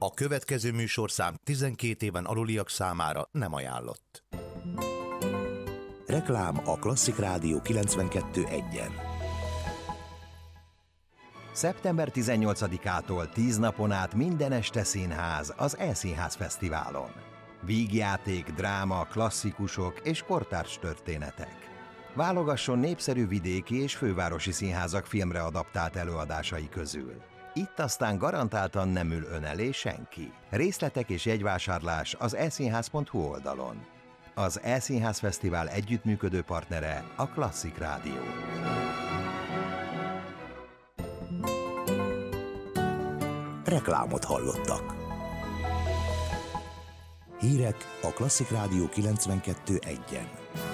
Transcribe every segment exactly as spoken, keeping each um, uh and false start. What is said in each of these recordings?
A következő műsorszám tizenkét éven aluliak számára nem ajánlott. Reklám a Klasszik Rádió kilencvenkettő egyen. szeptember tizennyolcadikától tíz napon át minden este színház az E-Színház Fesztiválon. Vígjáték, dráma, klasszikusok és kortárs történetek. Válogasson népszerű vidéki és fővárosi színházak filmre adaptált előadásai közül. Itt aztán garantáltan nem ül ön elé senki. Részletek és jegyvásárlás az e színház pont hu oldalon. Az E-Színház Fesztivál együttműködő partnere a Klasszik Rádió. Reklámot hallottak. Hírek a Klasszik Rádió kilencvenkettő egyen.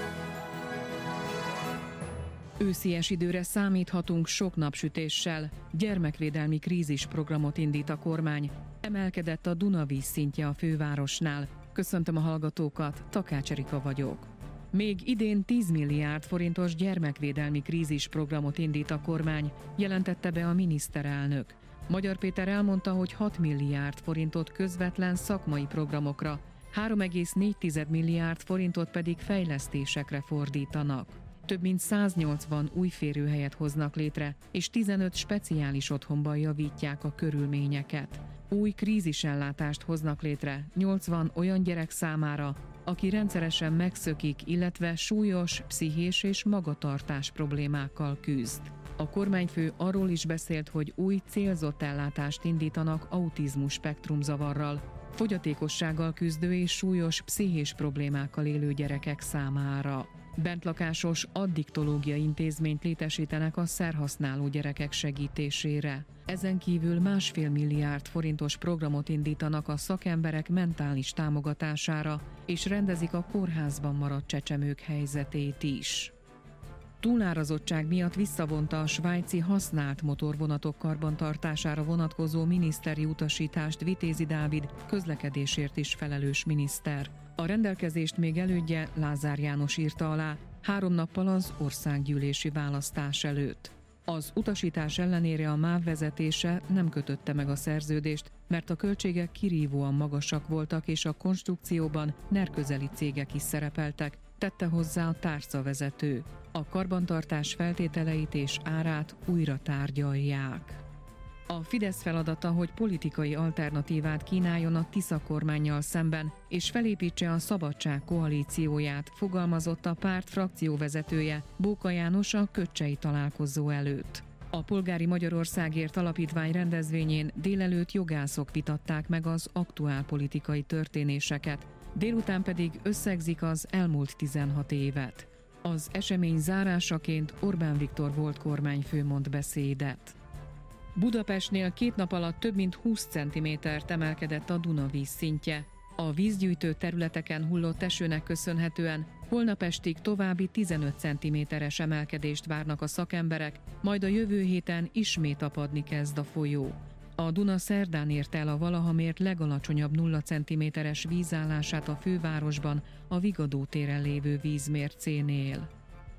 Őszies időre számíthatunk sok napsütéssel. Gyermekvédelmi krízisprogramot indít a kormány. Emelkedett a Dunavíz szintje a fővárosnál. Köszöntöm a hallgatókat, Takács Erika vagyok. Még idén tíz milliárd forintos gyermekvédelmi krízisprogramot indít a kormány, jelentette be a miniszterelnök. Magyar Péter elmondta, hogy hat milliárd forintot közvetlen szakmai programokra, három egész négy milliárd forintot pedig fejlesztésekre fordítanak. Több mint száznyolcvan új férőhelyet hoznak létre, és tizenöt speciális otthonban javítják a körülményeket. Új krízisellátást hoznak létre nyolcvan olyan gyerek számára, aki rendszeresen megszökik, illetve súlyos pszichés és magatartás problémákkal küzd. A kormányfő arról is beszélt, hogy új célzott ellátást indítanak autizmus spektrumzavarral, fogyatékossággal küzdő és súlyos pszichés problémákkal élő gyerekek számára. Bentlakásos addiktológia intézményt létesítenek a szerhasználó gyerekek segítésére. Ezen kívül másfél milliárd forintos programot indítanak a szakemberek mentális támogatására, és rendezik a kórházban maradt csecsemők helyzetét is. Túlárazottság miatt visszavonta a svájci használt motorvonatok karbantartására vonatkozó miniszteri utasítást Vitézi Dávid, közlekedésért is felelős miniszter. A rendelkezést még elődje, Lázár János írta alá, három nappal az országgyűlési választás előtt. Az utasítás ellenére a MÁV vezetése nem kötötte meg a szerződést, mert a költségek kirívóan magasak voltak, és a konstrukcióban nerközeli cégek is szerepeltek, tette hozzá a tárcavezető. A karbantartás feltételeit és árát újra tárgyalják. A Fidesz feladata, hogy politikai alternatívát kínáljon a Tisza kormánnyal szemben, és felépítse a Szabadság koalícióját, fogalmazott a párt frakcióvezetője, Bóka János a köcsei találkozó előtt. A Polgári Magyarországért Alapítvány rendezvényén délelőtt jogászok vitatták meg az aktuál politikai történéseket, délután pedig összegzik az elmúlt tizenhat évet. Az esemény zárásaként Orbán Viktor volt kormányfő mond beszédet. Budapestnél két nap alatt több mint húsz centimétert emelkedett a Dunavíz szintje. A vízgyűjtő területeken hullott esőnek köszönhetően holnap estig további tizenöt centiméteres emelkedést várnak a szakemberek, majd a jövő héten ismét apadni kezd a folyó. A Duna szerdán érte el a valaha mért legalacsonyabb nulla centiméteres vízállását a fővárosban, a Vigadó téren lévő vízmércénél.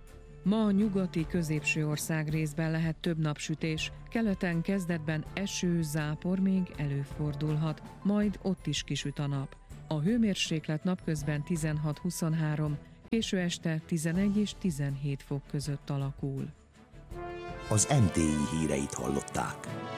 Ma a nyugati középső ország részben lehet több napsütés, keleten kezdetben eső, zápor még előfordulhat, majd ott is kisüt a nap. A hőmérséklet napközben tizenhat-huszonhárom, késő este tizenegy és tizenhét fok között alakul. Az em té i híreit hallották.